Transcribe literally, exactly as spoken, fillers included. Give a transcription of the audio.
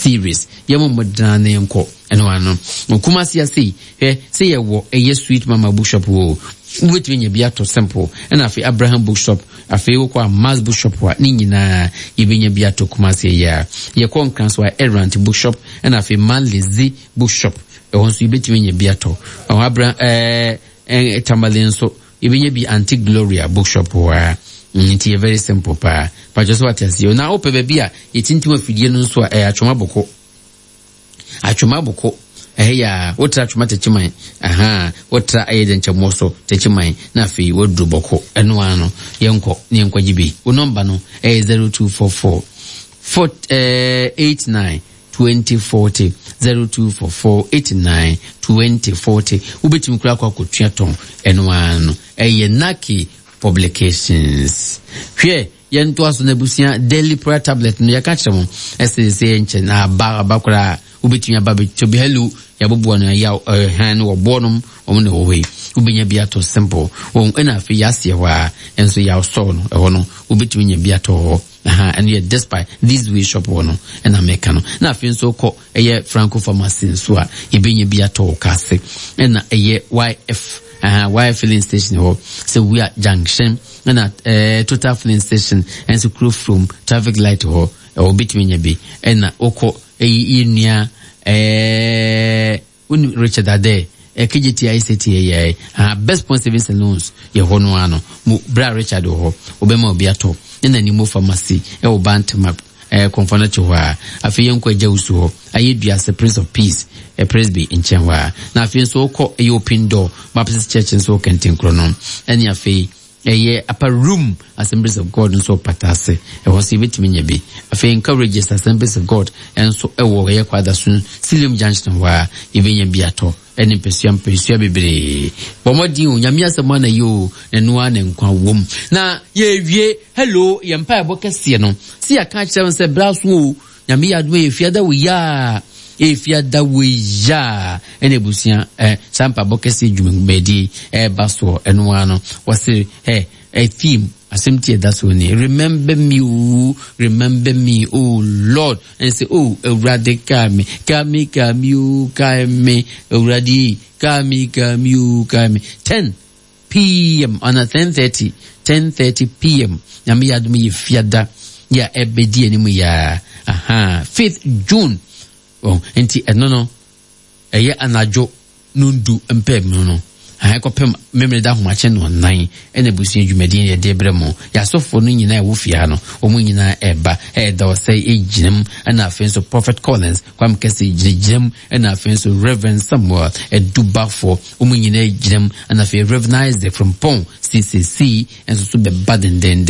series yemo modana yenko eno ano kuma sia sei eh say ye wo eye Sweet Mama Bookshop wo wetimi nya bia to simple and afi Abraham Bookshop afi wo kwa Mars Bookshop wa ni nyina yebenya bia to kuma sia ya ye kon kanso wa Errant Bookshop and afi Manlezi Bookshop e won so yebetimi nya bia to Abraham eh eh Tamalenso yebenya bi Anti Gloria Bookshop wa nti very simple pa pa just what is you na ope baby a yetinti wa fidie no so eh atwoma boko atwoma boko eh ya wotra atwoma techiman aha wotra ayeden chamoso techiman na fi wodru boko eno ano yenko ne yenko gibe wo number no eh zero two four four eight nine twenty forty zero two four four eight nine twenty forty ubetim kura kwa kotua ton eno ano eh Naki Publications. Hwe yento aso na busia daily prayer tablet no yaka kyeremo esese enche na ba bakura ubetumi ababe tobi hello yabobo no ya han wo bonom omo ne owe ubenya bia to simple won ena afi yase wa enso ya so no eho no ubetumi nya bia to aha and yet despite this way shop wono ena meka no na afi nso ko eye Franco Pharmacy so a ibenya bia to kase ena eye Y F uh why filling station ho so we are junction and at uh, total filling station and so crew from traffic light ho or between bi and oko e nua eh un Richard Ade e K G T I C T A uh best point savings and loans ye ho no ano mu bra Richard ho obema obi ato na ni mo pharmacy e o bant map eh konfona chwa afi yenko agya usu ho ayedua as Prince of Peace e Presby in Chenwa na afi so ko e open door Baptist Church so kentin krono eni afi eye upper room Assemblies of God so patase e ho si betimi nya bi afi encourages Assemblies of God and so e wo ye kwada sun Silium Junction wa ibenya bi ato eni pesuam pesua bebre bomodi onyame asema na yo nenu ana nkwa wom na ye wie hello ye mpa ebokese no si aka kire se braso nyame yadwo ye fiada we ya e fiada we ya ene busia eh sampa bokese dwumbedi e baso enu ano wase eh a theme asemti that's when remember me oh, remember me oh Lord and say oh urade kami kami kami oh kami urade kami kami oh kami ten p m on a ten thirty ten thirty p m nyame yadumi fiada ya ebedi enimu ya aha fifth June oh enti eno no eye anajo nundu empem no ha ekopem memre da homache no nan ene busia dwumadin ye de bremo ya sofo no nyina e wo fia no omo nyina eba e da o say ejinem na afenso Prophet Collins kwam kase ejinem na afenso Reverend Samuel Edubafo omo nyina ejinem na afi Reverend Isaac from Pon C C C and so be baden den